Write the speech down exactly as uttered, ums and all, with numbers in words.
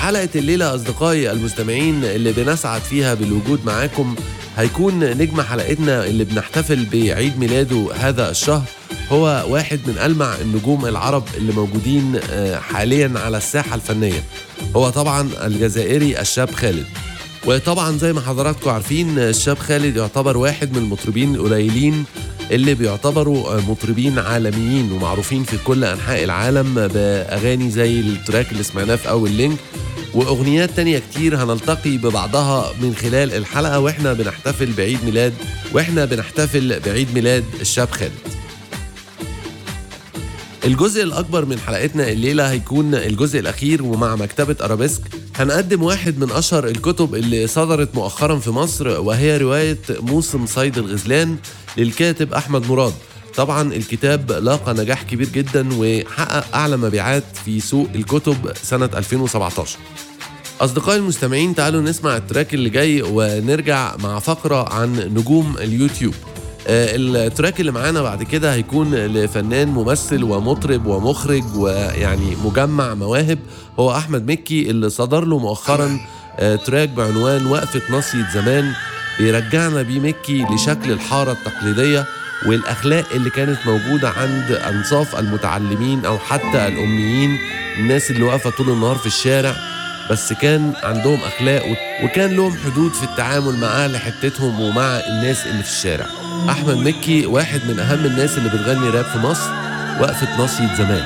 وحلقة الليلة أصدقائي المستمعين اللي بنسعد فيها بالوجود معاكم هيكون نجم حلقتنا اللي بنحتفل بعيد ميلاده هذا الشهر هو واحد من ألمع النجوم العرب اللي موجودين حاليا على الساحة الفنية، هو طبعا الجزائري الشاب خالد. وطبعا زي ما حضراتكم عارفين الشاب خالد يعتبر واحد من المطربين القليلين اللي بيعتبروا مطربين عالميين ومعروفين في كل أنحاء العالم بأغاني زي التراك اللي سمعناه في أول لينك وأغنيات تانية كتير هنلتقي ببعضها من خلال الحلقة وإحنا بنحتفل بعيد ميلاد وإحنا بنحتفل بعيد ميلاد الشاب خالد. الجزء الأكبر من حلقتنا الليلة هيكون الجزء الأخير، ومع مكتبة أرابيسك هنقدم واحد من أشهر الكتب اللي صدرت مؤخرا في مصر، وهي رواية موسم صيد الغزلان للكاتب أحمد مراد. طبعا الكتاب لاقى نجاح كبير جدا وحقق أعلى مبيعات في سوق الكتب سنة ألفين وسبعتاشر. أصدقائي المستمعين تعالوا نسمع التراك اللي جاي ونرجع مع فقرة عن نجوم اليوتيوب. التراك اللي معانا بعد كده هيكون لفنان ممثل ومطرب ومخرج ويعني مجمع مواهب، هو أحمد مكي اللي صدر له مؤخرا تراك بعنوان وقفة ناصية زمان، بيرجعنا بيه مكي لشكل الحارة التقليدية والأخلاق اللي كانت موجودة عند أنصاف المتعلمين أو حتى الأميين، الناس اللي واقفة طول النهار في الشارع بس كان عندهم أخلاق وكان لهم حدود في التعامل مع أهل حتتهم ومع الناس اللي في الشارع. أحمد مكي واحد من أهم الناس اللي بتغني راب في مصر، وقفة ناصية زمان.